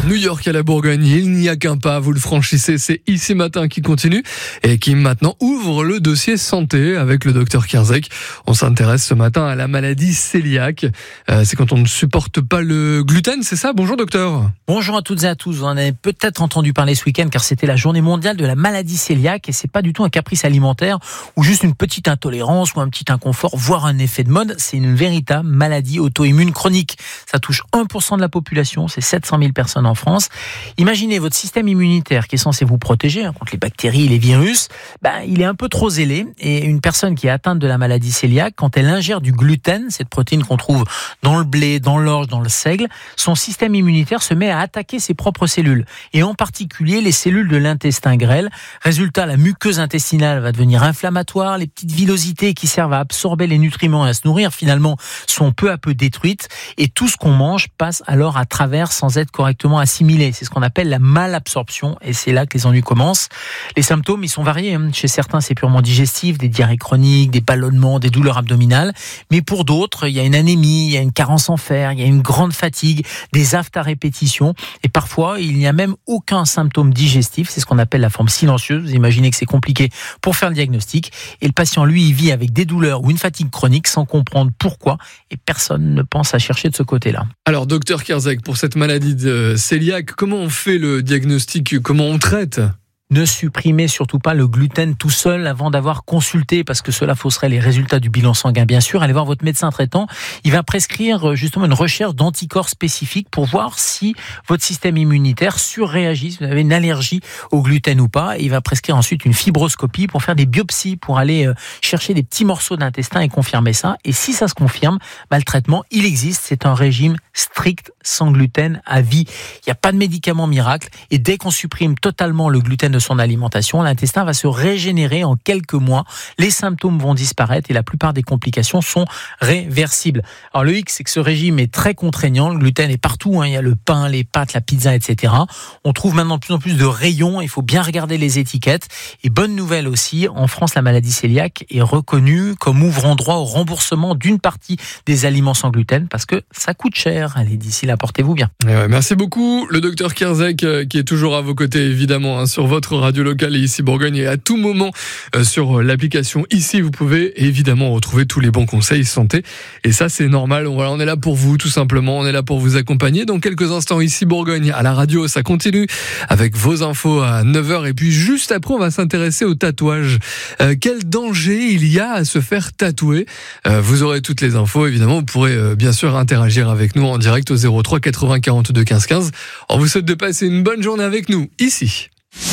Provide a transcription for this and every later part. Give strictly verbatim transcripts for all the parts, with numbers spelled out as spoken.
New York à la Bourgogne, il n'y a qu'un pas, vous le franchissez, c'est Ici Matin qui continue et qui maintenant ouvre le dossier santé avec le docteur Kierzek. On s'intéresse ce matin à la maladie cœliaque. Euh, c'est quand on ne supporte pas le gluten, c'est ça? Bonjour docteur. Bonjour à toutes et à tous. Vous en avez peut-être entendu parler ce week-end car c'était la journée mondiale de la maladie cœliaque et c'est pas du tout un caprice alimentaire ou juste une petite intolérance ou un petit inconfort, voire un effet de mode. C'est une véritable maladie auto-immune chronique. Ça touche un pour cent de la population, c'est sept cent mille personnes en France. Imaginez votre système immunitaire qui est censé vous protéger hein, contre les bactéries, les virus, ben, il est un peu trop zélé et une personne qui est atteinte de la maladie cœliaque, quand elle ingère du gluten, cette protéine qu'on trouve dans le blé, dans l'orge, dans le seigle, son système immunitaire se met à attaquer ses propres cellules et en particulier les cellules de l'intestin grêle. Résultat, la muqueuse intestinale va devenir inflammatoire, les petites villosités qui servent à absorber les nutriments et à se nourrir finalement sont peu à peu détruites et tout ce qu'on mange passe alors à travers sans être correctement assimilé. C'est ce qu'on appelle la malabsorption et c'est là que les ennuis commencent. Les symptômes, ils sont variés. Chez certains, c'est purement digestif, des diarrhées chroniques, des ballonnements, des douleurs abdominales. Mais pour d'autres, il y a une anémie, il y a une carence en fer, il y a une grande fatigue, des aphtes à répétition. Et parfois, il n'y a même aucun symptôme digestif. C'est ce qu'on appelle la forme silencieuse. Vous imaginez que c'est compliqué pour faire le diagnostic. Et le patient, lui, il vit avec des douleurs ou une fatigue chronique sans comprendre pourquoi. Et personne ne pense à chercher de ce côté-là. Alors, docteur Kierzek, pour cette maladie de cœliaque, comment on fait le diagnostic? Comment on traite? Ne supprimez surtout pas le gluten tout seul avant d'avoir consulté, parce que cela fausserait les résultats du bilan sanguin. Bien sûr, allez voir votre médecin traitant. Il va prescrire justement une recherche d'anticorps spécifiques pour voir si votre système immunitaire surréagit, si vous avez une allergie au gluten ou pas. Et il va prescrire ensuite une fibroscopie pour faire des biopsies, pour aller chercher des petits morceaux d'intestin et confirmer ça. Et si ça se confirme, bah, le traitement, il existe. C'est un régime strict sans gluten à vie. Il n'y a pas de médicament miracle. Et dès qu'on supprime totalement le gluten de son alimentation, l'intestin va se régénérer en quelques mois, les symptômes vont disparaître et la plupart des complications sont réversibles. Alors le hic, c'est que ce régime est très contraignant, le gluten est partout, hein. Il y a le pain, les pâtes, la pizza, et cetera. On trouve maintenant de plus en plus de rayons, il faut bien regarder les étiquettes. Et bonne nouvelle aussi, en France, la maladie cœliaque est reconnue comme ouvrant droit au remboursement d'une partie des aliments sans gluten parce que ça coûte cher. Allez, d'ici là, portez-vous bien. Ouais, merci beaucoup, le docteur Kierzek euh, qui est toujours à vos côtés évidemment hein, sur votre radio locale et Ici Bourgogne et à tout moment euh, sur l'application Ici vous pouvez évidemment retrouver tous les bons conseils santé et ça c'est normal, on, voilà, on est là pour vous tout simplement, on est là pour vous accompagner. Dans quelques instants Ici Bourgogne à la radio, ça continue avec vos infos à neuf heures et puis juste après on va s'intéresser au tatouage. Euh, quel danger il y a à se faire tatouer? euh, Vous aurez toutes les infos évidemment, vous pourrez euh, bien sûr interagir avec nous en direct au zéro trois quatre-vingts quarante-deux quinze quinze. On vous souhaite de passer une bonne journée avec nous ici.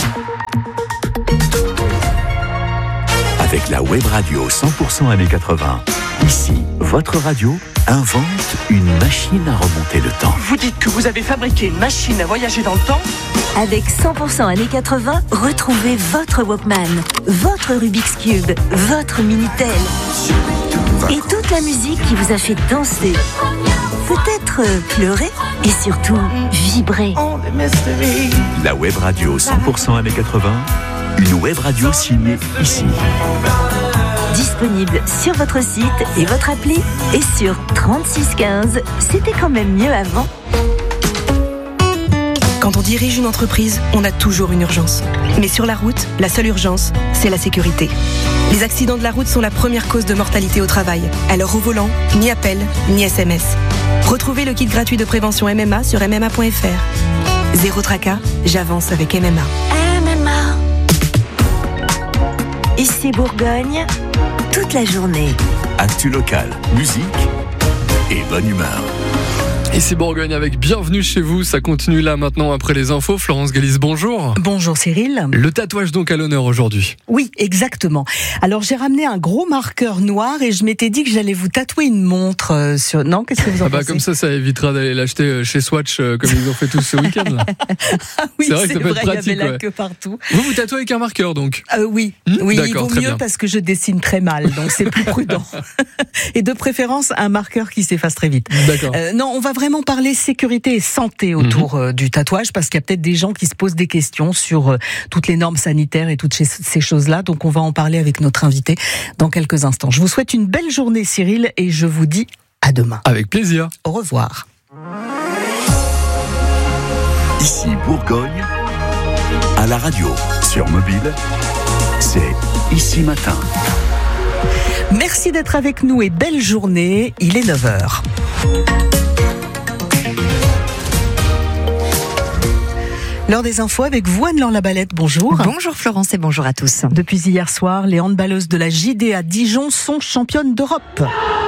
Avec la web radio cent pour cent années quatre-vingts, ici, votre radio invente une machine à remonter le temps. Vous dites que vous avez fabriqué une machine à voyager dans le temps? Avec cent pour cent années quatre-vingts, retrouvez votre Walkman, votre Rubik's Cube, votre Minitel et toute la musique qui vous a fait danser, peut-être pleurer et surtout vibrer. La web radio cent pour cent années quatre-vingts, une web radio signée ici. Disponible sur votre site et votre appli et sur trente-six quinze. C'était quand même mieux avant. Quand on dirige une entreprise, on a toujours une urgence. Mais sur la route, la seule urgence, c'est la sécurité. Les accidents de la route sont la première cause de mortalité au travail. Alors au volant, ni appel, ni S M S. Retrouvez le kit gratuit de prévention M M A sur m m a point f r. Zéro tracas, j'avance avec M M A. M M A. Ici Bourgogne, toute la journée. Actu local, musique et bonne humeur. Ici Bourgogne avec Bienvenue chez vous, ça continue là maintenant après les infos. Florence Galis, bonjour. Bonjour Cyril. Le tatouage donc à l'honneur aujourd'hui. Oui, exactement. Alors j'ai ramené un gros marqueur noir et je m'étais dit que j'allais vous tatouer une montre euh, sur... Non, qu'est-ce que vous en ah bah pensez? Comme ça, ça évitera d'aller l'acheter chez Swatch euh, comme ils ont fait tous ce week-end là. Ah oui, c'est vrai que ça peut être pratique. Il y avait la ouais. queue partout. Vous vous tatouez avec un marqueur donc euh, Oui, mmh, oui il vaut mieux bien. parce que je dessine très mal, donc c'est plus prudent. Et de préférence, un marqueur qui s'efface très vite. D'accord. Euh, non, on va vraiment parler sécurité et santé autour mmh. du tatouage parce qu'il y a peut-être des gens qui se posent des questions sur toutes les normes sanitaires et toutes ces choses-là. Donc on va en parler avec notre invité dans quelques instants. Je vous souhaite une belle journée Cyril et je vous dis à demain. Avec plaisir. Au revoir. Ici Bourgogne, à la radio, sur mobile, c'est Ici Matin. Merci d'être avec nous et belle journée, il est neuf heures. L'heure des infos avec vous, Anne-Laure Labalette, bonjour. Bonjour Florence et bonjour à tous. Depuis hier soir, les handballeuses de la J D A Dijon sont championnes d'Europe.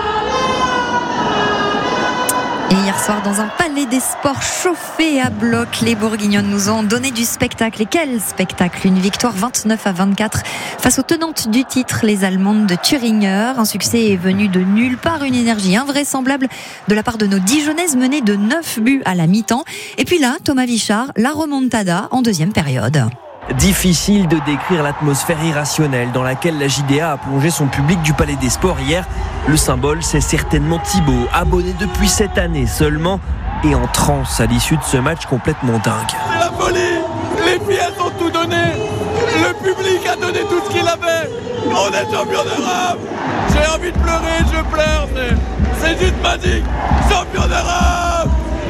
Et hier soir, dans un palais des sports chauffé à bloc, les Bourguignonnes nous ont donné du spectacle. Et quel spectacle! Une victoire vingt-neuf à vingt-quatre face aux tenantes du titre, les Allemandes de Thüringer. Un succès est venu de nulle part, une énergie invraisemblable de la part de nos Dijonnaises menées de neuf buts à la mi-temps. Et puis là, Thomas Vichard, la remontada en deuxième période. Difficile de décrire l'atmosphère irrationnelle dans laquelle la J D A a plongé son public du Palais des Sports hier. Le symbole, c'est certainement Thibaut, abonné depuis cette année seulement et en transe à l'issue de ce match complètement dingue. C'est la folie! Les filles, elles ont tout donné! Le public a donné tout ce qu'il avait! On est champion d'Europe! J'ai envie de pleurer, je pleure, c'est, c'est juste magique! Champion d'Europe!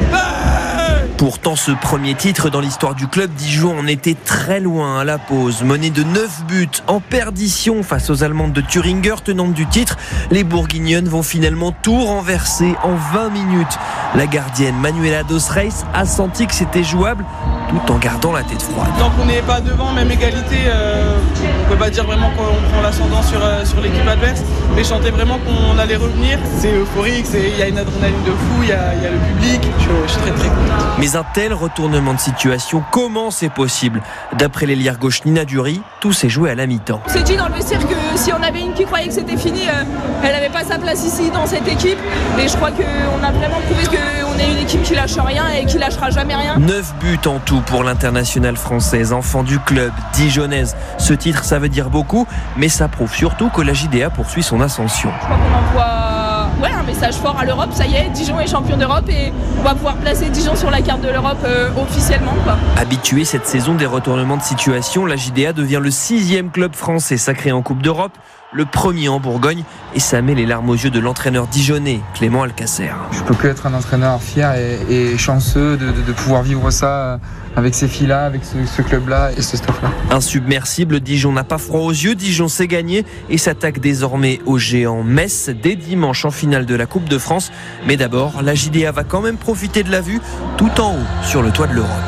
Hey! Pourtant, ce premier titre dans l'histoire du club Dijon en était très loin à la pause. Mené de neuf buts en perdition face aux Allemandes de Thüringer, tenantes du titre, les Bourguignonnes vont finalement tout renverser en vingt minutes. La gardienne Manuela dos Reis a senti que c'était jouable tout en gardant la tête froide. Tant qu'on n'est pas devant, même égalité, euh, on ne peut pas dire vraiment qu'on prend l'ascendant sur, euh, sur l'équipe adverse, mais chanter vraiment qu'on allait revenir. C'est euphorique, il y a une adrénaline de fou, il y, y a le public, je, je suis très très content. Mais un tel retournement de situation, comment c'est possible? D'après l'ailière gauche Nina Dury, tout s'est joué à la mi-temps. On s'est dit dans le vestiaire que si on avait une qui croyait que c'était fini, euh, elle n'avait pas sa place ici dans cette équipe. Et je crois qu'on a vraiment prouvé qu'on est une équipe qui lâche rien et qui lâchera jamais rien. neuf buts en tout pour l'internationale française, enfant du club dijonnaise. Ce titre, ça veut dire beaucoup, mais ça prouve surtout que la J D A poursuit son ascension. Je crois qu'on envoie ouais, un message fort à l'Europe. Ça y est, Dijon est champion d'Europe et on va pouvoir placer Dijon sur la carte de l'Europe euh, officiellement, quoi. Habituée cette saison des retournements de situation, la J D A devient le sixième club français sacré en Coupe d'Europe, le premier en Bourgogne, et ça met les larmes aux yeux de l'entraîneur dijonnais, Clément Alcacer. Je peux que être un entraîneur fier et, et chanceux de, de, de pouvoir vivre ça avec ces filles-là, avec ce, ce club-là et ce staff-là. Insubmersible, Dijon n'a pas froid aux yeux, Dijon s'est gagné et s'attaque désormais au géant Metz dès dimanche en finale de la Coupe de France. Mais d'abord, la J D A va quand même profiter de la vue tout en haut sur le toit de l'Europe.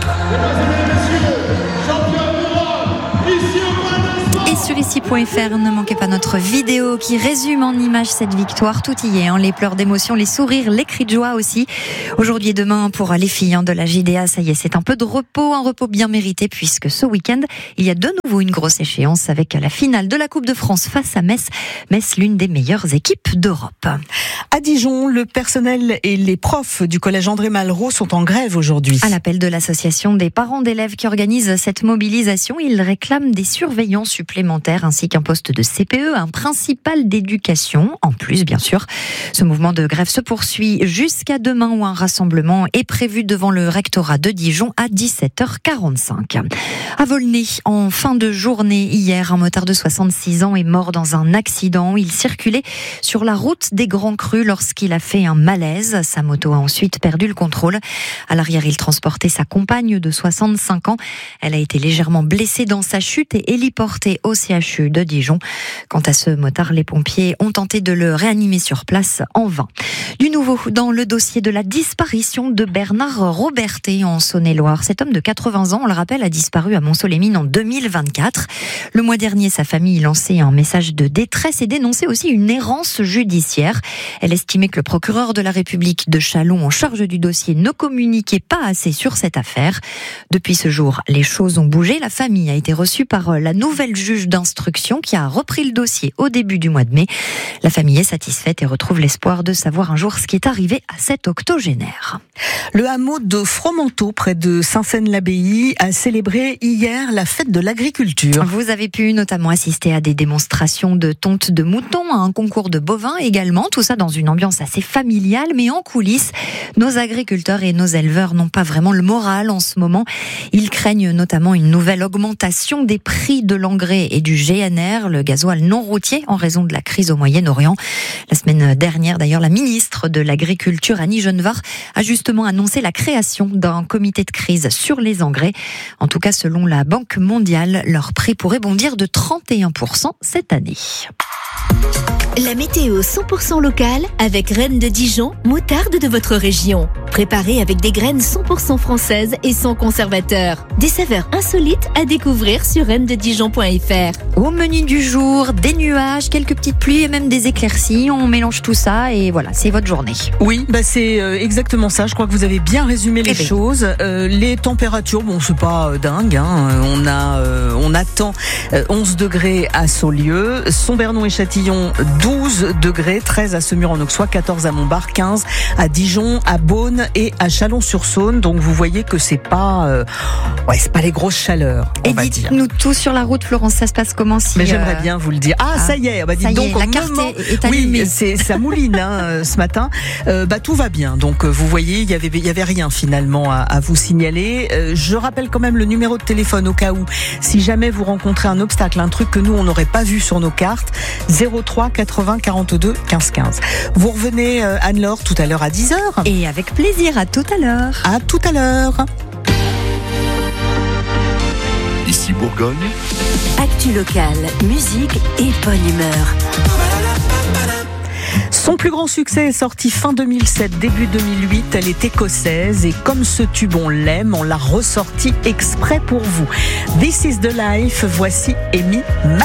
Sur ici point f r, ne manquez pas notre vidéo qui résume en images cette victoire. Tout y est, hein, les pleurs d'émotion, les sourires, les cris de joie aussi. Aujourd'hui et demain, pour les filles hein, de la J D A, ça y est, c'est un peu de repos, un repos bien mérité, puisque ce week-end, il y a de nouveau une grosse échéance avec la finale de la Coupe de France face à Metz. Metz, l'une des meilleures équipes d'Europe. À Dijon, le personnel et les profs du collège André Malraux sont en grève aujourd'hui. À l'appel de l'association des parents d'élèves qui organise cette mobilisation, ils réclament des surveillants supplémentaires ainsi qu'un poste de C P E, un principal d'éducation, en plus bien sûr. Ce mouvement de grève se poursuit jusqu'à demain où un rassemblement est prévu devant le rectorat de Dijon à dix-sept heures quarante-cinq. À Volnay, en fin de journée hier, un motard de soixante-six ans est mort dans un accident. Il circulait sur la route des Grands Crus lorsqu'il a fait un malaise. Sa moto a ensuite perdu le contrôle. À l'arrière, il transportait sa compagne de soixante-cinq ans. Elle a été légèrement blessée dans sa chute et héliportée au C H U de Dijon. Quant à ce motard, les pompiers ont tenté de le réanimer sur place en vain. Du nouveau dans le dossier de la disparition de Bernard Robertet en Saône-et-Loire. Cet homme de quatre-vingts ans, on le rappelle, a disparu à Montceau-les-Mines en deux mille vingt-quatre. Le mois dernier, sa famille lançait un message de détresse et dénonçait aussi une errance judiciaire. Elle estimait que le procureur de la République de Châlons en charge du dossier ne communiquait pas assez sur cette affaire. Depuis ce jour, les choses ont bougé. La famille a été reçue par la nouvelle juge d'instruction qui a repris le dossier au début du mois de mai. La famille est satisfaite et retrouve l'espoir de savoir un jour ce qui est arrivé à cet octogénaire. Le hameau de Fromenteau, près de Saint-Saëns-l'Abbaye, a célébré hier la fête de l'agriculture. Vous avez pu notamment assister à des démonstrations de tonte de moutons, à un concours de bovins également, tout ça dans une ambiance assez familiale, mais en coulisses, nos agriculteurs et nos éleveurs n'ont pas vraiment le moral en ce moment. Ils craignent notamment une nouvelle augmentation des prix de l'engrais et du du G N R, le gasoil non routier, en raison de la crise au Moyen-Orient. La semaine dernière, d'ailleurs, la ministre de l'Agriculture, Annie Genevard, a justement annoncé la création d'un comité de crise sur les engrais. En tout cas, selon la Banque mondiale, leur prix pourrait bondir de trente et un pour cent cette année. La météo cent pour cent locale avec Reine de Dijon, moutarde de votre région. Préparée avec des graines cent pour cent françaises et sans conservateur. Des saveurs insolites à découvrir sur reine de dijon point f r. Au menu du jour, des nuages, quelques petites pluies et même des éclaircies. On mélange tout ça et voilà, c'est votre journée. Oui, bah c'est exactement ça. Je crois que vous avez bien résumé les Eh bien. choses. Euh, les températures, bon, c'est pas euh, dingue. Hein. On a, euh, on attend euh, onze degrés à Saulieu, Sombernon et Châtillon douze degrés, treize à Semur-en-Auxois, quatorze à Montbard, quinze à Dijon, à Beaune et à Chalon-sur-Saône. Donc vous voyez que c'est pas, euh, ouais, c'est pas les grosses chaleurs. On Et va dire. dites-nous tout sur la route, Florence, ça se passe comment si, Mais j'aimerais euh, bien vous le dire. Ah, ah, ça y est, bah, dites ça y donc, est, au la carte moment- est- est allumée. Oui, c'est ça mouline hein, euh, ce matin. Euh, bah tout va bien. Donc euh, vous voyez, il y avait il y avait rien finalement à, à vous signaler. Euh, je rappelle quand même le numéro de téléphone au cas où, si jamais vous rencontrez un obstacle, un truc que nous on n'aurait pas vu sur nos cartes. zéro trois quatre-vingts quarante-deux quinze quinze. Vous revenez euh, Anne-Laure tout à l'heure à dix heures. Et avec plaisir, à tout à l'heure. À tout à l'heure. Ici Bourgogne, Actu locale, musique et bonne humeur. Son plus grand succès est sorti fin deux mille sept, début deux mille huit. Elle est écossaise et comme ce tube on l'aime, on l'a ressorti exprès pour vous. This is the life. Voici Amy Mac.